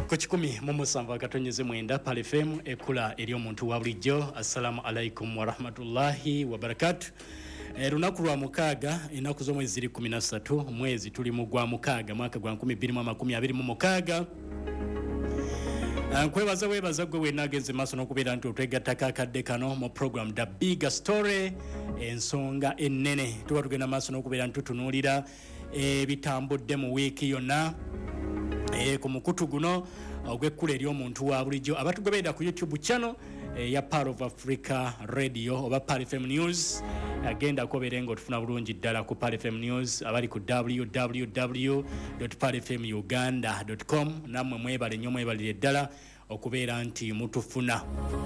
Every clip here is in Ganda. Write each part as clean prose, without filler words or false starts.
Kuchikumi mumusanvu akatonyeze mwenda pale FM ekula eri omuntu wa bulijjo. Assalamu alaikum wa rahmatullahi wa barakatuh. Lunaku lwa mukaaga enaku z'omwezi 13 mwezi tuli mu gwa mukaaga mwaka gwa 2026. Webaza gwe wenagenze maso n'okubeera nti otwegattako akadde kano mu program The Bigger Story, ensonga ennene. Tuba tugenda maaso n'okubeera nti tutunuulira ebitambudde mu wiiki yonna ku mukutu guno ogw'ekkula eri omuntu wa bulijjo abatugoberera ku YouTube channel ya Power of Africa Radio oba Power FM News. Agenda kobere ngo tufuna bulungi ddala ku Power FM News abali ku www.powerfmuganda.com. namwe mwebale nnyo mwebalire ddala okubeera nti mutufuna.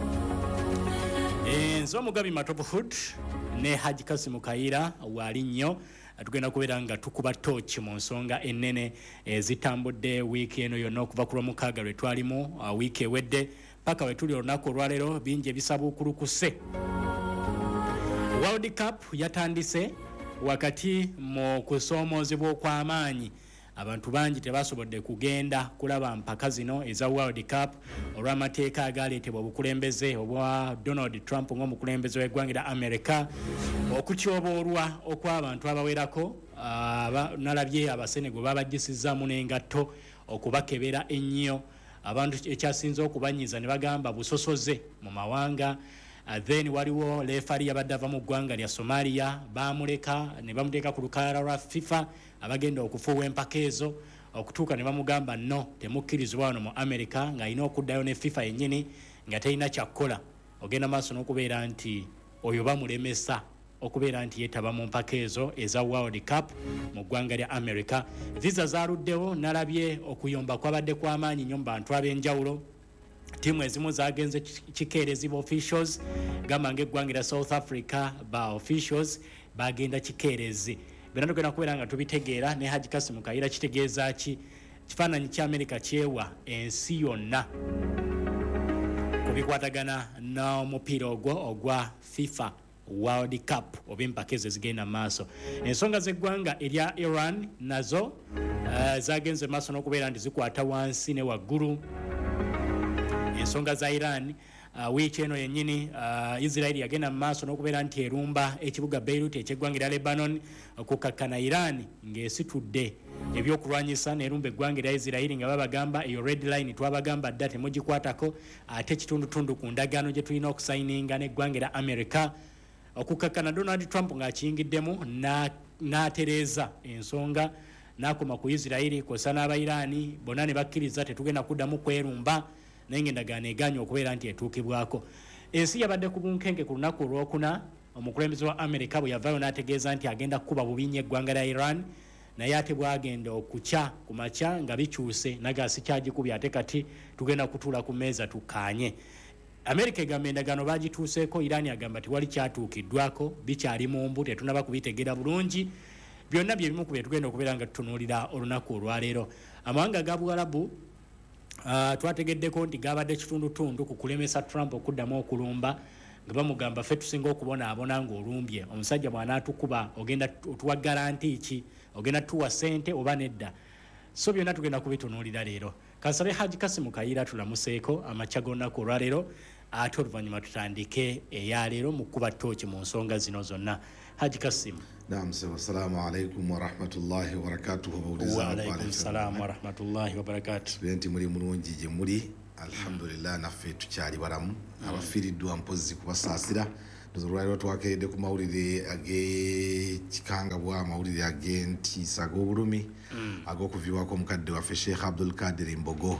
Nze Omugabi Matopuhood ne Haji Kasimu Kaira wali nnyo tugenda kubeera nga tukuba torch mu nsonga ennene zitambudde wiiki eno yonna okuva ku Lwomukaaga lwe twalimu wiiki ewedde paka we tuli olunaku olwaleero bingi ebisabuukulukuse. World Cup yatandise wakati mu kusoomoozebwa okw'amaanyi. Abantu bangi tebasobodde kugenda kulaba mpaka zino eza World Cup olw'amateeka agaleetebwa obukulembeze obwa Donald Trump ng'omukulembeze w'eggwanga lya America okutyoboolwa okw'abantu abawerako. Nalabye abasenego babaggisizaamu n'engatto okubakebera ennyo. Abantu ekyasinze okubanyiza ne bagamba busosoze mu mawanga. Then waliwo lefari yabadde ava mu ggwanga lya Somalia bamuleka ne bamuteeka ku lukalala lwa FIFA abagenda okufuuwa empaka ezo okutuuka ne bamugamba no temukkirizibwa wano mu America ng'alina okuddayo ne FIFA yennyini nga talina kyakkola. Ogenda maaso n'okubeera nti oyo bamulemesa okubeera nti yeetaba mu mpaka ezo eza World Cup mu ggwanga lya America. Visa zaaluddewo. Nalabye okuyomba kwabadde kw'amaanyi nnyo mu bantu ab'enjawulo. Timu ezimu zagenze kikeerezi ba officials gamba ng'eggwanga lya South Africa ba officials bagenda kikeerezi. Bino tugenda kubeera nga tubitegeera ne Haji Kasimu Kaira kitegeeza ki kifaananyi kya America kyewa ensi yonna kubikwatagana n'omupiira ogwa FIFA World Cup oba empaka ezo zigenda maaso. Ensonga z'eggwanga erya Iran nazo zagenze maaso n'okubeera nti zikwata wansi ne waggulu. Ensonga za Iran wiiki eno yennyini Israel yagenda mu maaso n'okubeera nti erumba ekibuga Beirut eky'eggwanga lya Lebanon okukakkana Iran ng'esitudde ebyokulwanyisa n'erumba eggwanga lya Israel nga babagamba eyo red line twabagamba dda temugikwatako ate kitundutundu ku ndagaano gye tulina okusayininga n'eggwanga lya America. Okukakkana Donald Trump ng'akiyingiddemu n'atereeza ensonga n'akoma ku Israel kw'ossa n'Abayiraani bonna ne bakkiriza tetugenda kuddamu kwerumba naye endagaano eganye okubeera nti etuukibwako. Ensi yabadde ku bunkenke ku lunaku olwokuna. Omukulembeze wa America bwe yavaayo n'ategeeza nti agenda kukuba bubinya eggwanga lya Iran naye ate bwagenda okukya ku makya nga bikyuse nagasi kyagikubye ate kati tugenda kutuula ku mmeeza tukaanye. America egamba endagaano bagituuseeko. Iran agamba tewali kyatuukiddwako bikyali mu mbu tetunaba kubitegeera bulungi. Byonna bye bimu ku bye tugenda okubeera nga tutunuulira olunaku olwaleero. Amawanga ga Buwarabu twategeddeko nti gabadde kitundutundu ku kulemesa Trump okuddamu okulumba nga bamugamba ffe tusinga okubonaabona ng'olumbye omusajja bw'anaatukuba ogenda otuwa garanti ki ogenda tuwa ssente oba nedda. So byonna tugenda kubitunuulira leero. Kansabe Haji Kasimu Kaira tulamuseeko amakya g'olunaku olwaleero ate oluvannyuma tutandike eyaleero mu kuba ttooki mu nsonga zino zonna. Haji Kasimu. Naam, assalamu alaikum wa rahmatullahi wa barakatuh. Wa alaikum salam wa rahmatullahi wa barakatuh. Benti muri mulungi gye muri alhamdulillah naffe tukyali balamu abafiiriddwa mpozi kubasaasira. Olwaleero twakeredde ku mawulire ag'ekikangabwa amawulire ag'entiisa ag'obulumi ag'okuviibwako omukadde waffe Sheikh Abdul Kadir Mbogo.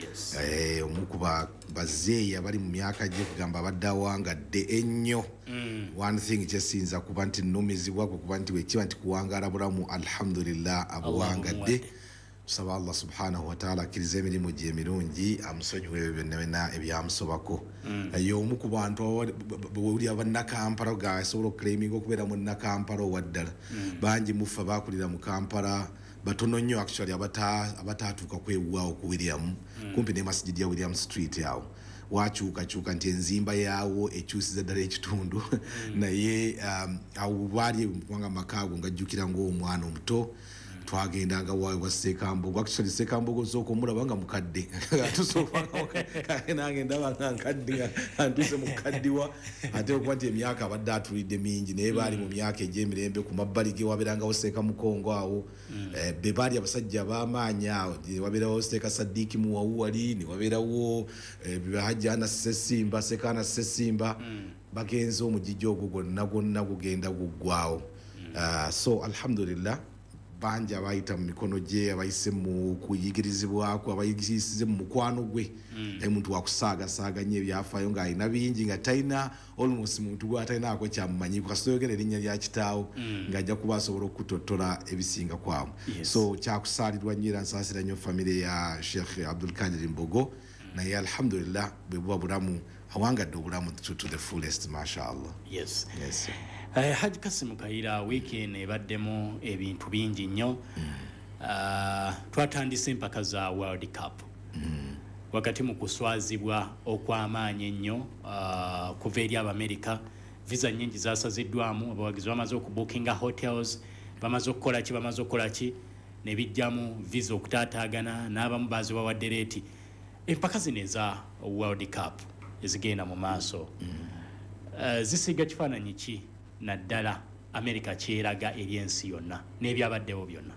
Omu ku bazeeyi abali mu myaka gye kugamba abadde awangadde ennyo. One thing kyesinza kuba nti nnumizibwako kuba nti wekiba nti kuwangaala bulamu alhamdulillah abuwangadde. Tusaba Allah subhanahu wa ta'ala akkiriza emirimu gye emirungi amusonyiwe ebyo byonna byonna ebyamusobako. Ye omu ku bantu bw'oli abannakampala gasobola okuclaiminga okubeera mu nnakampala owaddala. Bangi muffe baakulira mu Kampala batono nnyo actually abataatuuka kwewaawo ku William kumpi ne masjidi ya William Street yawo. Wakyukakyuka nti enzimba yaawo ekyusiza ddala ekitundu naye awo baali mu kubanga makaago ngajjukira ng'omwana omuto twagendanga wa Sekambogo actually Sekambogo soko mulabanga mukadde tusooka nange ndabanga nkadde antuse mukaddiwa ate okuba emyaka abadde atulidde mingi naye baali mu myaka egy'emirembe ku mabbali ge wabeerangawo Seeka Mukongo awo be baali abasajja b'amaanyi awo wabeerawo Seeka Sadiki Muwawali ne wabeerawo Hajjana Ssesimba Sekana Ssesimba bagenze omugijjo ogwo gwonna gugenda guggwawo so alhamdulillah banja abayita mu mikono gye abayise mu kuyigirizibwako abayigisize mu mukwano gwe omuntu wakusaagasaganya ebyafaayo ng'alina bingi nga talina almost muntu gw'atalinaako kyamumanyiko kasitayogera erinnya lya kitaawo ng'ajja kuba asobola okutottola ebisinga kwamu so kyakusaalirwa nnyo era nsaasira nnyo famire ya Sheikh Abdul Kadir Mbogo naye alhamdulillah bwe buba bulamu awangadde obulamu to the fullest mashallah. Yes. Haji Kasimu Kaira weekend ebaddemu ebintu bingi nnyo twatandise empaka za World Cup wakati mu kuswazibwa okw'amaanyi ennyo kuva eri Abamerika visa nnyingi zasaziddwamu abawagizi bamaze okubukinga hotels bamaze okukola ki ne bijjamu visa okutaataagana n'abamu bazi bawadde leeti empaka zino eza World Cup ezigenda mu maaso zisiga kifaananyi ki naddala America kyeraga eri ensi yonna n'ebyabaddewo byonna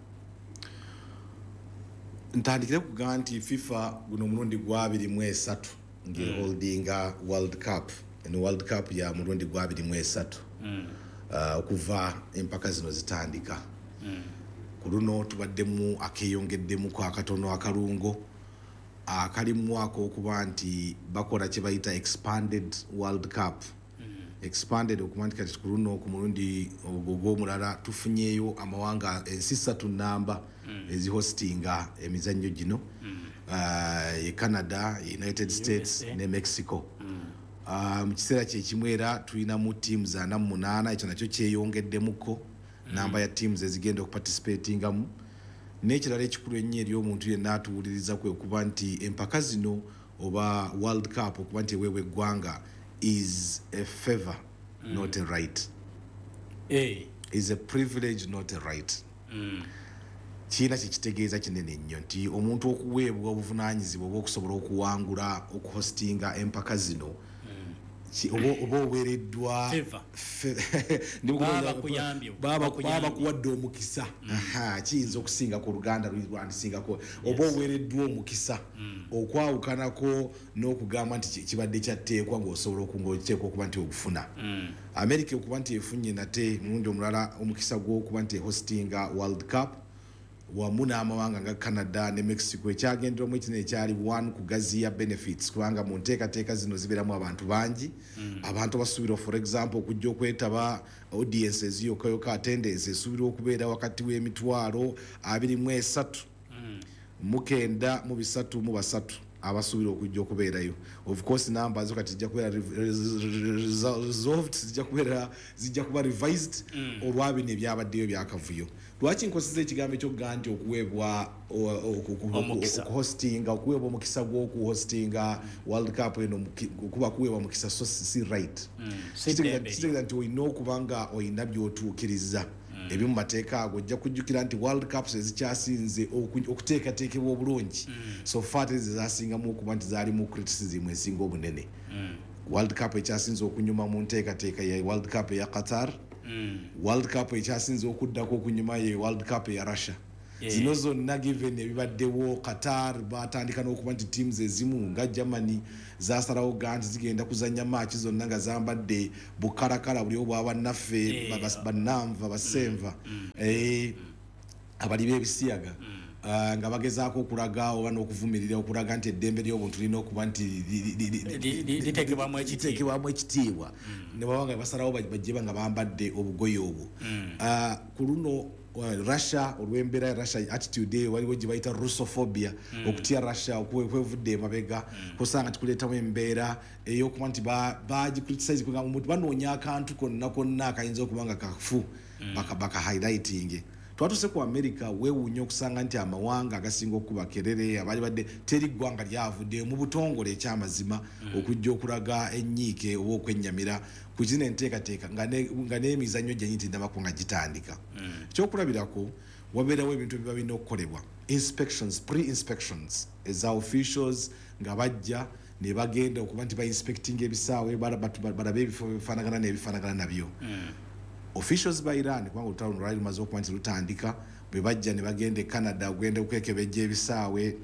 ntandikire kugamba nti FIFA guno omulundi gwa 23 holdinga World Cup eno World Cup ya mulundi gwa 23 okuva empaka zino zitandika ku luno tubaddemu akeyongeddemu kwa katono akalungo akali mu mwaka okuba nti bakola kye bayita expanded World Cup expanded okuba nti kati ku luno ku mulundi ogw'omulala tufunyeeyo amawanga ensi 3 namba ezihostinga emizannyo gino Canada, United States ne Mexico mu kiseera kyekimu era tulinamu teams 48 ekyo nakyo kyeyongeddemuko namba ya teams ezigenda okuparticipatingamu n'ekirala ekikulu ennyo eri omuntu yenna atuwuliriza kwe okuba nti empaka zino oba World Cup okuba nti eweebwa eggwanga is a favor not a right is a privilege not a right kiina kyekitegeeza kinene nnyo nti omuntu okuweebwa obuvunaanyizibwa oba okusobola okuwangula okuhostinga empaka zino oba oweereddwa baba kuwadde omukisa kiyinza okusinga ku Luganda lwandisingako oba oweereddwa omukisa okwawukanako n'okugamba nti kibadde kyatteekwa ng'osobola okung'oteekwa okuba nti ogufuna America okuba nti efunye nate mulundi omulala omukisa gw'okuba nti ehostinga World Cup wamu n'amawanga nga Canada ne Mexico ekyagenderwamu ekino ekyali one kugaziya benefits kubanga mu nteekateeka zino zibeeramu abantu bangi abantu basuubirwa for example okujja okwetaba audience eziyokayoka attendance esuubirwa okubeera wakati w'emitwalo 23 mu 9 mu 3 mu 3 abasuubirwa okujja okubeerayo of course numbers kati zijja kubeera resolved zijja kuba revised olwabino ebyabaddeyo byakavuyo lwaki nkoseza ekigambo ekyokugamba nti okuweebwa okuhostinga okuweebwa omukisa gw'okuhostinga World Cup eno kuba kuweebwa mukisa so si right kitegeeza nti olina okuba nga olina by'otuukiriza ebimu mateeka ago ojja kujjukira nti World Cups ezikyasinze okuteekateekebwa obulungi so far tezizasingamu okuba nti zaalimu criticism esinga obunene World Cup ekyasinze okunyuma mu nteekateeka ya World Cup eya Qatar World Cup ekyasinze okuddako okunyuma ye World Cup ya Russia zino zonna given ebibaddewo Qatar batandika n'okuba nti teams ezimu nga Germany zasalawo ganti zigenda kuzanya match zonna nga zambadde bukarakala buli obwaba naffe bananva basenva abali b'ebisiyaga nga bagezaako okulaga oba n'okuvumirira okulaga nti eddembe ly'obuntu lirina okuba nti liteekebwamu ekitiibwa ne baba nga basalawo bajjeba nga bambadde obugoye obwo ku luno Russia olw'embeera ya Russia attitude eyo waliwo gye bayita Russophobia okutya Russia okwevudde emabega kusanga tikuleetamu embeera ey'okuba nti bagicriticize kuga omuntu banoonya akantu konna akayinza okuba nga kafu baka highlighting twatuse ku America weewuunya okusanga nti amawanga agasinga okuba kerere abaali badde teri ggwanga lyavudde mu butongole ekyamazima okujja okulaga ennyiike oba okwennyamira ku zino enteekateeka nga n'emizannyo gyennyini tinamakku nga gitandika ekyokulabirako wabeerawo ebintu ebiba birina okukolebwa inspections pre-inspections eza officials nga bajja ne bagenda okuba nti ba-inspecting ebisaawe balabe ebifo bifaanagana n'ebifaanagana nabyo officials ba Iran kubanga olutalo lwali lumaze okuba nti lutandika bwe bajja ne bagenda e Canada okugenda okwekebejja ebisaawe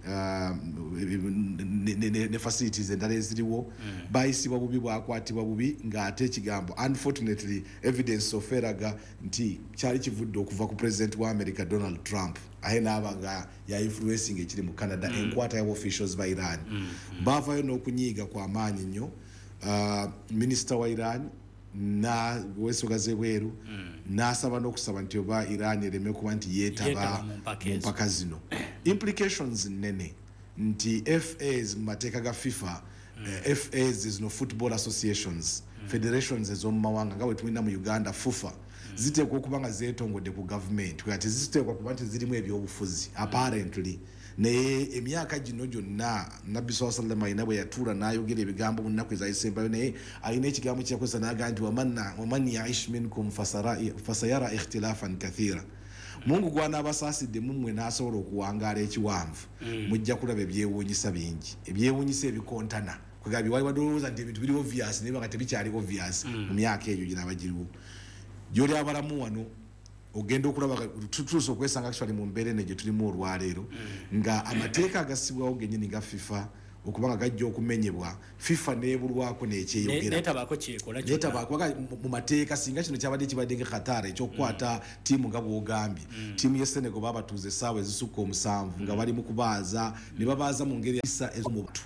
ne facilities endala eziriwo bayisibwa bubi bwakwatibwa bubi ng'ate ekigambo unfortunately evidence of eraga nti kyali kivudde okuva ku president wa America Donald Trump aye n'aba nga ya influencing ekiri mu Canada enkwata ya officials ba Iran baavayo n'okunyiiga kwa maanyi nnyo minister wa Iran na wesoga zebweru nasaba n'okusaba nti oba Iran ereme kuba nti yeetaba mu mpaka zino implications nene nti FAs mu mateeka ga FIFA FAs zino football associations federations ez'omu mawanga nga bwe tulina mu Uganda FUFA ziteekwa okuba nga zeetongodde ku government kati ziteekwa kuba nti zirimu ebyobufuzi apparently naye emyaka gino gyonna nabbi sallallahu alayhi wa sallam ayina bwe yatuula n'ayogera ebigambo mu nnaku ezayisembayo naye alina ekigambo kyakozesa n'agamba nti waman yaish minkum fasayara ikhtilafan kathira Mungu gw'anaabasaasidde mummwe n'asobola okuwangaala ekiwanvu mujja kulaba ebyewuunyisa bingi ebyewuunyisa ebikontana kwegambye wali wadolowooza nti ebintu biri obvious naye nga tebikyali obvious mu myaka egyo ginaaba giriwo gy'oli abalamu wano ogenda okulaba tutuusa okwesanga actually mu mbeera eno gye tulimu olwaleero nga amateeka agasibwawo gennyini ga FIFA okuba nga gajja okumenyebwa FIFA neebulwako neetabaako mu mateeka singa kino kyabadde kibadde nga Qatar ekyokukwata ttiimu nga bw'ogambye ttiimu ye Senegal babatuuza essaawa ezisukka 7 nga bali mu kubaaza ne babaaza mu ngeri ez'omuntu.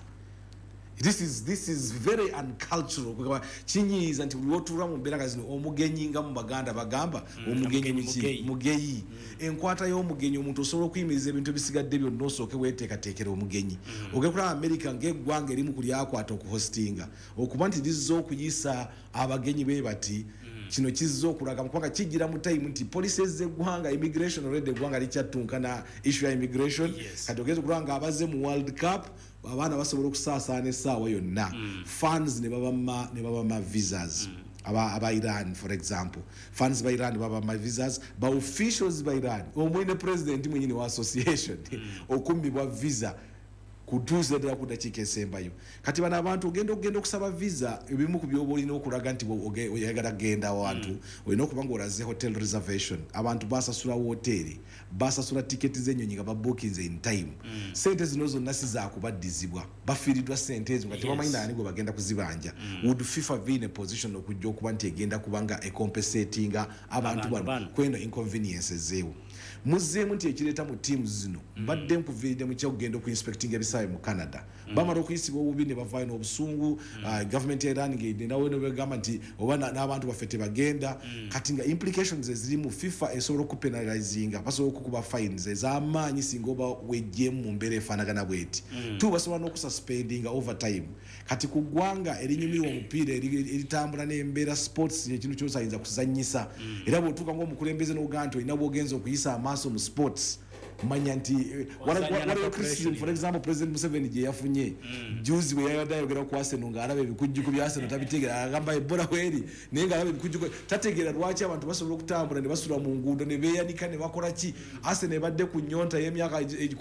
This is very uncultural. Chinyiza nti wotura mu mbera gazino omugenyi nga mu baganda bagamba omugenyi mugeyi enkwata yo omugenyi omuntu osobola okuyimiriza ebintu bisigadde byonna osooke weteekateekera omugenyi ogekula America ng'eggwanga erimu kuli akwata okuhostinga okuba nti lizza okuyisa abagenyi be bati kino kizza okulaga kubanga kijira mu time nti police z'eggwanga immigration already eggwanga likyattunkana issue ya immigration kati ogeza okulanga abaze mu World Cup abaana basobola okusaasaana essaawa yonna fans ne baba ma visas aba Iran for example fans ba Iran baba ma visas ba officials ba Iran omwine president mwenyini wa association okumbibwa visa kutuuza ddala ku dakiika esembayo kati bano abantu ogenda okusaba visa ebimu ku byoba olina okulaga nti oyagala genda awantu olina okuba nga olaze hotel reservation abantu basasula woteeri basasula tiketi z'ennyonyi nga babookinze in time sente zino zonna si zaakubaddizibwa bafiiriddwa sente ezo nga tebamanyi naani gwe bagenda kuzibanja would FIFA be in a position okujja okuba nti egenda kuba nga ecompensatinga abantu bano kweno inconveniences zeewo muzeemu nti ekireeta mu teams zino mbadde nkuviiridde mu kyokugenda okuinspecting ebisaawe mu Canada bamala okuyisibwa obubi ne bavaayo n'obusungu government ya Iran ng'edendawo nebagamba nti oba n'abantu baffe tebagenda kati nga implications ezirimu FIFA esobola okupenalizinga basobola okukuba fines ez'amaanyi singa oba wejjeemu mu mbeera efaanagana bweti tu basobola n'okususpendinga overtime kati ku ggwanga erinyumirwa omupiira eritambula n'embeera sports ekintu kyosayinza kuzannyisa era bw'otuuka ng'omukulembeze n'ogaa nti olina bw'ogenza okuyisa amaaso mu sports manya nti waliwo criticism for example President Museveni gye yafunye juzi bwe yayadde ayogera ku Arsenal ng'alaba ebikujjuko bya Arsenal tabitegera agamba Ebola weri naye ng'alaba ebikujjuko tategeera lwaki abantu basobola okutambula ne basula mu nguudo ne beeyanika ne bakola ki Arsenal ebadde ku nnyonta y'emyaka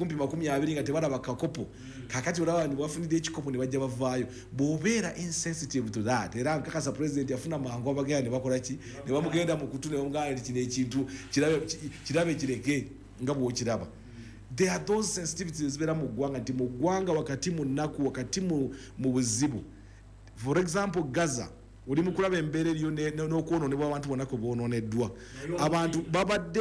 20 nga tebalaba kakopo kakati olaba ni bafunidde ekikopo ne bajja bavaayo bw'obeera insensitive to that era nkakasa president yafuna mangu abagenda ne bakola ki ne bamugenda mu kutu ne bamugamba kino ekintu kirabe kireke nga bw'okiraba there are those sensitivities ezibeera mu ggwanga nti mu ggwanga wakati mu nnaku wakati mu buzibu for example Gaza oli mu kulaba embeera eriyo n'okwonoonebwa abantu bonna kwe boononeddwa abantu babadde